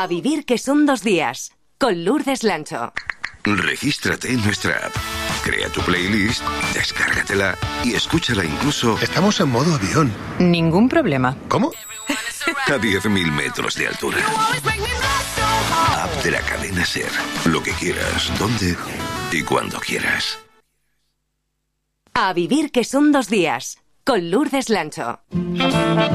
A vivir que son 2 días, con Lourdes Lancho. Regístrate en nuestra app, crea tu playlist, descárgatela y escúchala incluso... Estamos en modo avión. Ningún problema. ¿Cómo? A 10.000 metros de altura. App de la cadena SER. Lo que quieras, donde y cuando quieras. A vivir que son 2 días, con Lourdes Lancho.